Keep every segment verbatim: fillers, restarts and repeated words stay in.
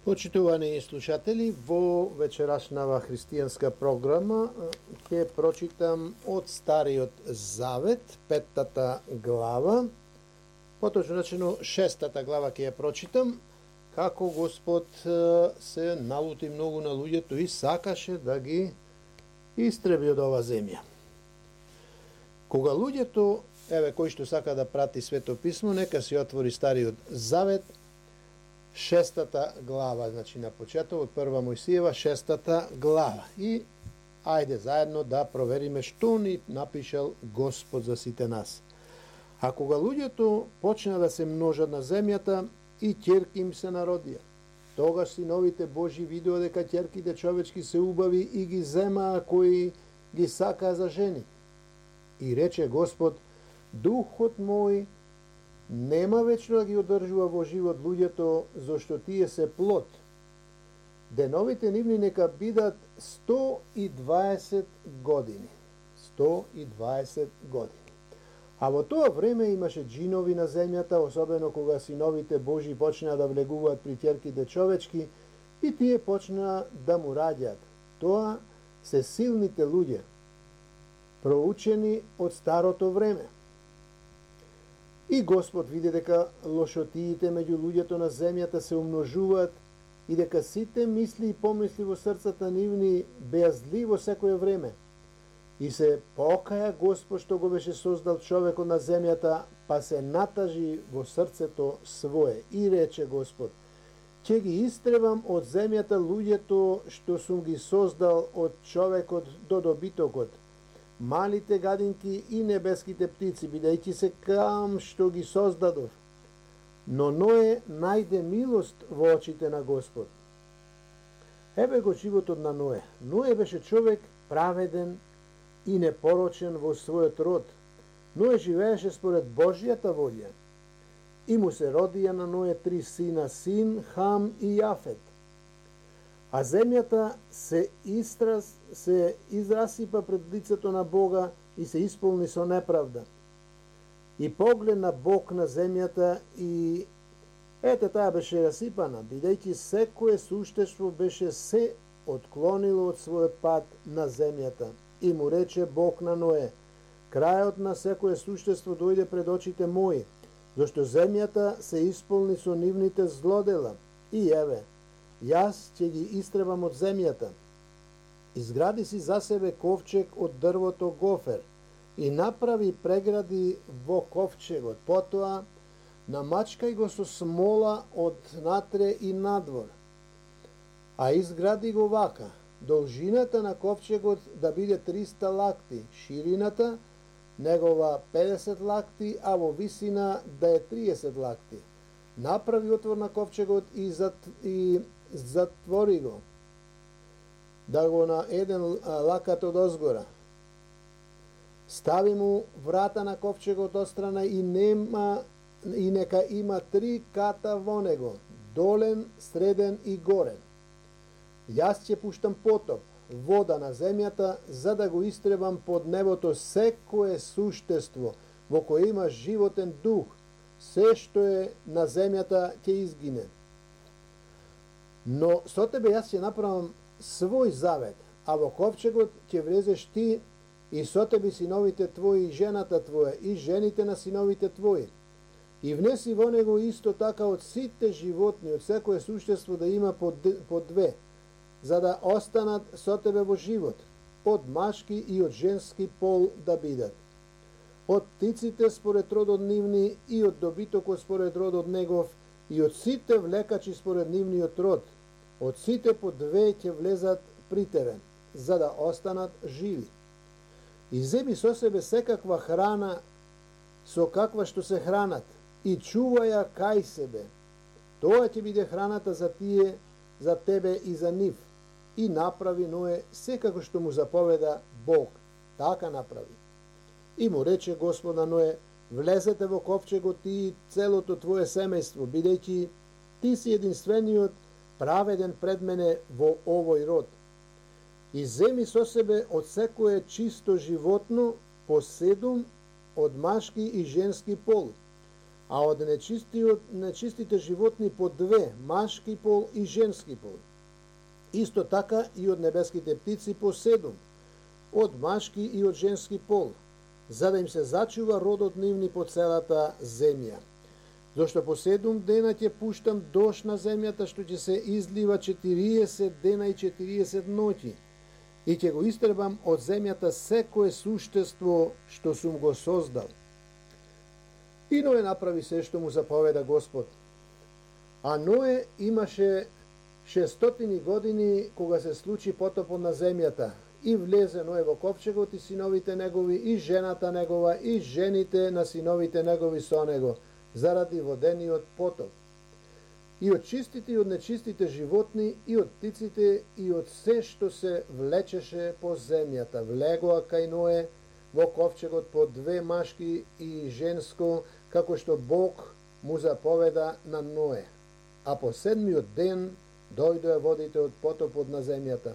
Почитувани слушатели, во вечерашнава христијанска програма ќе прочитам од Стариот Завет, петтата глава, поточно речено шестата глава ќе ја прочитам, како Господ се налути многу на луѓето и сакаше да ги истреби од ова земја. Кога луѓето, еве кој што сака да прати Свето писмо, нека си отвори Стариот Завет, шестата глава, значи на почеток од прва Мојсиева, шестата глава. И ајде заедно да провериме што ни напишал Господ за сите нас. А кога луѓето почна да се множат на земјата и ќерки им се народија, тогаш синовите Божи видоа дека ќерките човечки се убави и ги земаа кои ги сакаа за жени. И рече Господ: Духот мој нема вечно да ги одржува во живот луѓето, зашто тие се плод. Деновите нивни нека бидат сто и дваесет години. сто и дваесет години. А во тоа време имаше джинови на земјата, особено кога синовите Божи почнаа да влегуваат при ќерките човечки и тие почнаа да му раѓаат. Тоа се силните луѓе, проучени од старото време. И Господ види дека лошотиите меѓу луѓето на земјата се умножуваат и дека сите мисли и помисли во срцата нивни беа зли во секое време. И се покаја Господ што го беше создал човекот на земјата, па се натажи во срцето свое. И рече Господ: ќе ги истребам од земјата луѓето што сум ги создал, од човекот до добитокот, малите гадинки и небеските птици, бидејќи се кам што ги создадов. Но Ное најде милост во очите на Господ. Еве го животот на Ное. Ное беше човек праведен и непорочен во својот род. Ное живееше според Божјата волја. И му се родија на Ное три сина, Син, Хам и Јафет. А земјата се, истрас, се израсипа пред лицето на Бога и се исполни со неправда. И погледна Бог на земјата и ете таа беше расипана, бидејќи секое суштество беше се отклонило од својот пат на земјата. И му рече Бог на Ное: крајот на секое суштество дојде пред очите мои, зашто земјата се исполни со нивните злодела. И еве, јас ќе ги истребам од земјата. Изгради си за себе ковчег од дрвото гофер и направи прегради во ковчегот. Потоа намачкај го со смола од натре и надвор. А изгради го вака: должината на ковчегот да биде триста лакти, ширината негова педесет лакти, а во висина да е триесет лакти. Направи отвор на ковчегот и, зат, и затвори го, да го на еден лакат од озгора. Стави му врата на ковчегот отстрана и нема и нека има три ката во него, долен, среден и горен. Јас ќе пуштам потоп, вода на земјата, за да го истребам под небото секое суштество во кое има животен дух. Се што е на земјата ќе изгине. Но со тебе јас ќе направам свој завет, а во ковчегот ќе влезеш ти и со тебе синовите твои и жената твоја и жените на синовите твои. И внеси во него исто така од сите животни, од секое суштество да има по, по две, за да останат со тебе во живот, од машки и од женски пол да бидат. Од птиците според родот нивни и од добитокот според родот негов и од сите влекачи според нивниот род. Од сите по две ќе влезат при тебе, за да останат живи. И земи со себе секаква храна со каква што се хранат и чувај ја кај себе. Тоа ќе биде храната за тие, за тебе и за нив. И направи Ное секако што му заповеда Бог. Така направи. И му рече Господ на Ное: влезете во ковчегот ти и целото твое семејство, бидејќи ти си единствениот праведен пред мене во овој род. И земи со себе од секое чисто животно по седум од машки и женски пол. а од нечистиот, нечистите животни по две, машки пол и женски пол. Исто така и од небеските птици по седум, од машки и од женски пол, за да им се зачува родот нивни по целата земја. Зошто по седум дена ќе пуштам дожд на земјата, што ќе се излива четириесет дена и четириесет ноќи, и ќе го истребам од земјата секое суштество што сум го создал. И Ное направи се што му заповеда Господ. А Ное имаше шестстотини години кога се случи потопот на земјата, и влезе Ное во ковчегот и синовите негови, и жената негова, и жените на синовите негови со него, заради водениот потоп. И од чистите и од нечистите животни, и од птиците, и од се што се влечеше по земјата, влегоа кај Ное во ковчегот по две машки и женско, како што Бог му заповеда на Ное. А по седмиот ден дојдоа водите од потопот на земјата.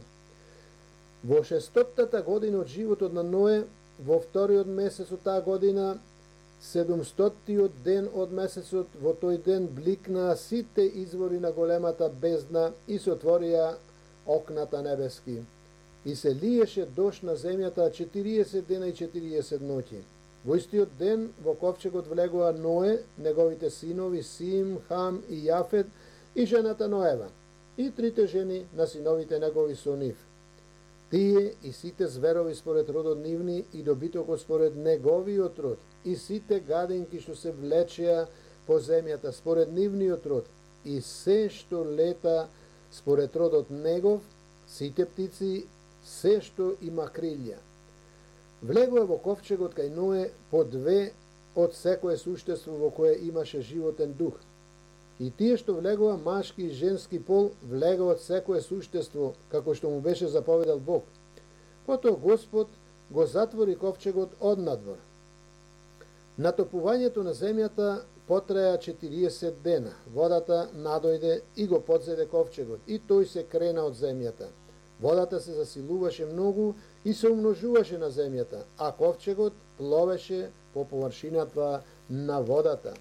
Во шестотата година од животот на Ное, во вториот месец од таа година, седумстотиот ден од месецот, во тој ден бликнаа сите извори на големата бездна и се отворија окната небески. И се лиеше дожд на земјата четириесет дена и четириесет ноќи. Во истиот ден во ковчегот влегоа Ное, неговите синови Сим, Хам и Јафет и жената Ноева, и трите жени на синовите негови со нив. Тие и сите зверови според родот нивни и добитокот според неговиот род, и сите гадинки што се влечеа по земјата според нивниот род, и се што лета според родот негов, сите птици, се што има крилја. Влегоа во ковчегот кај Ное по две од секое суштество во кое имаше животен дух. И тие што влегоа машки и женски пол, влегоа од секое суштество, како што му беше заповедал Бог. Потоа Господ го затвори ковчегот однадвор. Натопувањето на земјата потраја четириесет дена. Водата надојде и го подзеде ковчегот, и тој се крена од земјата. Водата се засилуваше многу и се умножуваше на земјата, а ковчегот пловеше по површината на водата.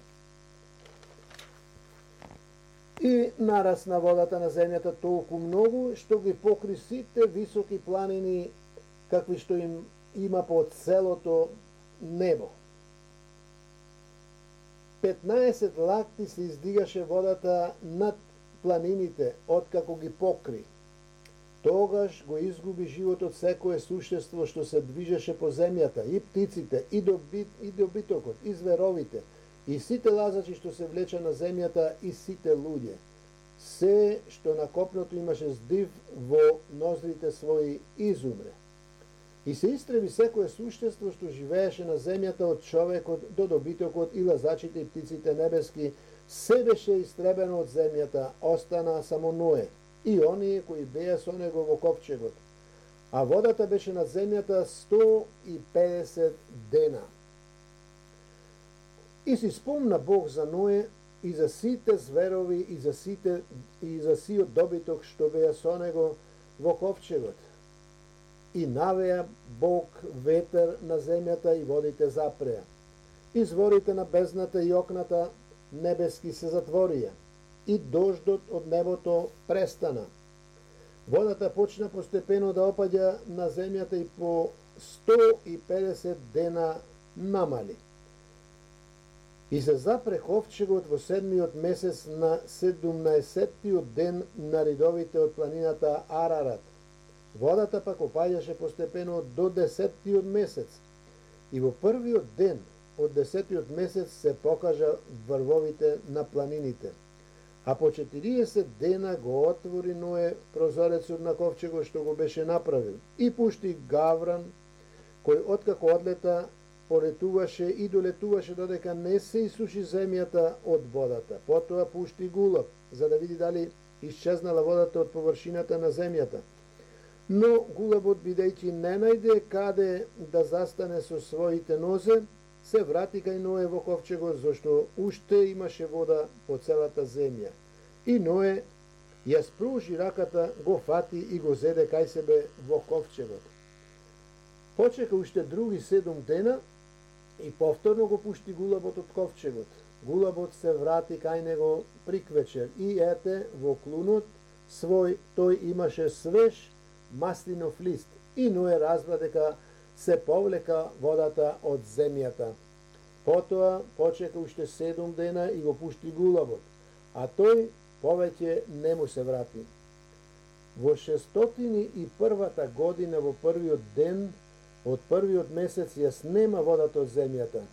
И нарасна водата на земјата толку многу, што ги покри сите високи планини, какви што им има по целото небо. петнаесет лакти се издигаше водата над планините, откако ги покри. Тогаш го изгуби животот секое суштество што се движеше по земјата, и птиците, и, добит, и добитокот, и зверовите, и сите лазачи што се влеча на земјата, и сите луѓе. Се што на копното имаше здив во ноздрите своји изумре. И се истреби секое суштество што живееше на земјата, од човекот до добитокот и лазачите и птиците небески, се беше истребено од земјата, остана само Ное и оние кои беа со него во ковчегот. А водата беше на земјата сто и педесет дена. И си спомна Бог за Ное и за сите зверови и за сите и за сиот добиток што беа со него во ковчегот. И навеа Бог ветер на земјата и водите запреа. Изворите на бездната и окната небески се затворија и дождот од небото престана. Водата почна постепено да опаѓа на земјата и по сто и педесет дена намали. И се запре ковчегот во седмиот месец на седумнаесеттиот ден на ридовите од планината Арарат. Водата пак опаѓаше постепено до десеттиот месец. И во првиот ден од десеттиот месец се покажа врвовите на планините. А по четириесет дена го отвори Ное прозорецот на ковчегот што го беше направил и пушти гавран, кој откако одлета полетуваше и долетуваше додека не се исуши земјата од водата. Потоа пушти гулаб, за да види дали исчезнала водата од површината на земјата. Но гулабот, бидејќи не најде каде да застане со своите нозе, се врати кај Ное во ковчегот, зашто уште имаше вода по целата земја. И Ное ја спружи раката, го фати и го зеде кај себе во ковчегот. Почека уште други седум дена и повторно го пушти гулабот од ковчегот. гулабот се врати кај него приквечер и ете во клунот свој тој имаше свеж маслинов лист и Ное разбра дека се повлека водата од земјата. Потоа почека уште седум дена и го пушти гулабот, а тој повеќе не му се врати. Во шестстотини и првата година во првиот ден од првиот месец ја снема водата од земјата.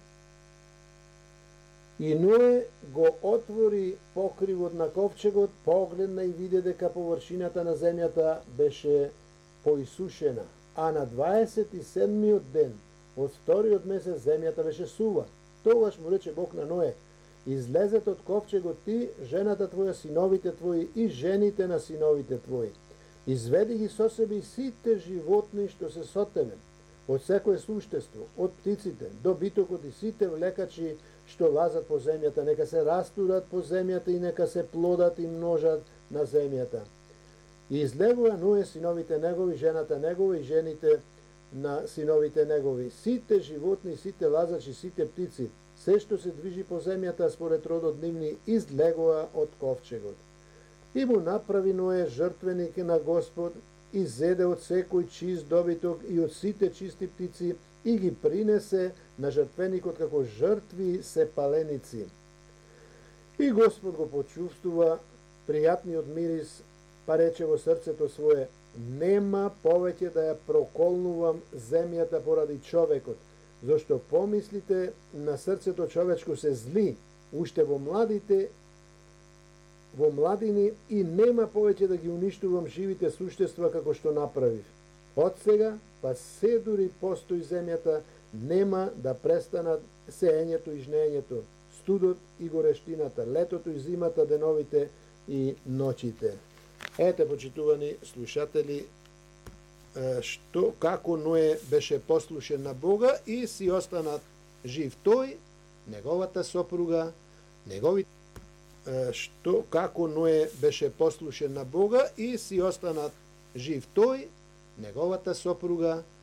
И Ное го отвори покривот на ковчегот, погледна и виде дека површината на земјата беше поисушена, а на дваесет и седмиот ден од вториот месец земјата беше сува. Тогаш му рече Бог на Ное: излезете од ковчегот ти, жената твоја, синовите твои и жените на синовите твои. Изведи ги со себе и сите животни што се со тебе, од секое суштество, од птиците до битокот и сите влекачи што лазат по земјата, нека се растурат по земјата и нека се плодат и множат на земјата. И излегува Ное, синовите негови, жената негова и жените на синовите негови, сите животни, сите лазачи, сите птици, се што се движи по земјата според родот нивни, излегува од ковчегот. И му направи Ное жртвеник на Господ и зеде од секој чист добиток и од сите чисти птици и ги принесе на жртвеникот како жртви се паленици. И Господ го почувствува пријатниот мирис, па рече во срцето свое: нема повеќе да ја проколнувам земјата поради човекот, зашто помислите на срцето човечко се зли, уште во младите во младини и нема повеќе да ги уништувам живите суштества како што направив. Од сега па се дури постои земјата, нема да престанат сеењето и жнењето, студот и горештината, летото и зимата, деновите и ноќите. Ете, почитувани слушатели, што како Ное беше послушен на Бога и си останат жив тој, неговата сопруга, неговите што како Ное беше послушен на Бога и си останат жив тој, неговата сопруга,